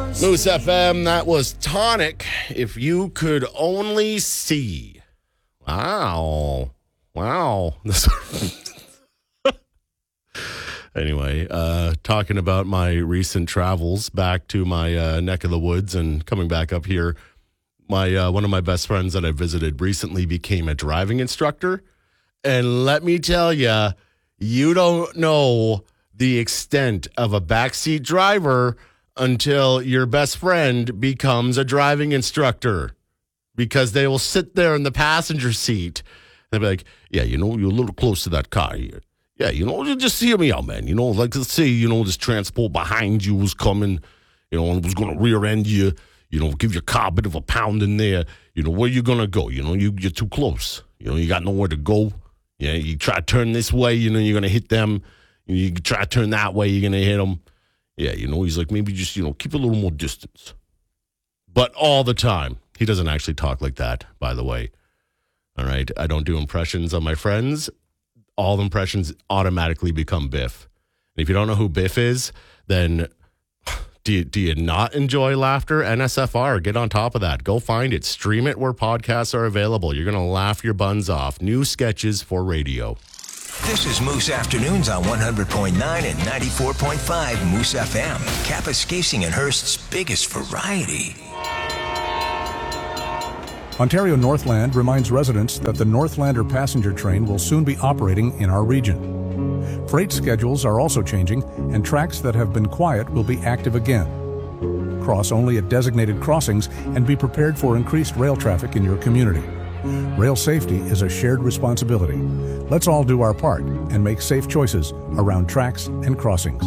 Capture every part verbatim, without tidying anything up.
Moose F M, that was Tonic. If you could only see. Wow. Wow. Anyway, uh, talking about my recent travels back to my uh, neck of the woods and coming back up here, my uh, one of my best friends that I visited recently became a driving instructor. And let me tell you, you don't know the extent of a backseat driver until your best friend becomes a driving instructor, because they will sit there in the passenger seat. They'll be like, yeah, you know, you're a little close to that car here. Yeah, you know, just hear me out, man. You know, like let's say, you know, this transport behind you was coming, you know, and was going to rear end you, you know, give your car a bit of a pound in there. You know, where you going to go? You know, you, you're too close. You know, you got nowhere to go. Yeah, you try to turn this way, you know, you're going to hit them. You try to turn that way, you're going to hit them. Yeah, you know, he's like, maybe just, you know, keep a little more distance. But all the time. He doesn't actually talk like that, by the way. All right, I don't do impressions on my friends. All impressions automatically become Biff. And if you don't know who Biff is, then do you, do you not enjoy laughter? N S F R, get on top of that. Go find it. Stream it where podcasts are available. You're going to laugh your buns off. New sketches for radio. This is Moose Afternoons on one hundred point nine and ninety-four point five Moose F M. Kapuskasing and Hearst's biggest variety. Ontario Northland reminds residents that the Northlander passenger train will soon be operating in our region. Freight schedules are also changing, and tracks that have been quiet will be active again. Cross only at designated crossings and be prepared for increased rail traffic in your community. Rail safety is a shared responsibility. Let's all do our part and make safe choices around tracks and crossings.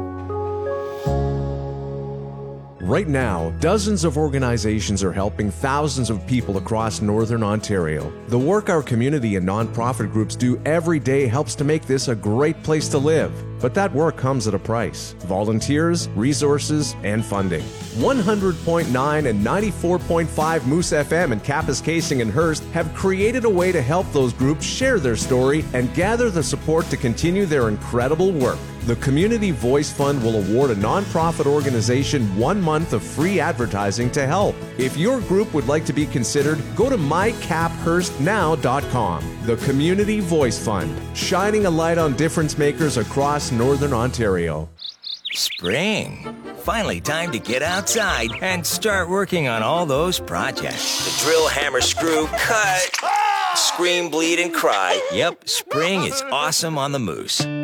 Right now, dozens of organizations are helping thousands of people across Northern Ontario. The work our community and nonprofit groups do every day helps to make this a great place to live. But that work comes at a price. Volunteers, resources, and funding. one hundred point nine and ninety-four point five Moose F M and Kapuskasing and Hearst have created a way to help those groups share their story and gather the support to continue their incredible work. The Community Voice Fund will award a nonprofit organization one month of free advertising to help. If your group would like to be considered, go to my cap hearst now dot com. The Community Voice Fund, shining a light on difference makers across Northern Ontario. Spring. Finally time to get outside and start working on all those projects. The drill, hammer, screw, cut, scream, bleed, and cry. Yep, spring is awesome on the Moose.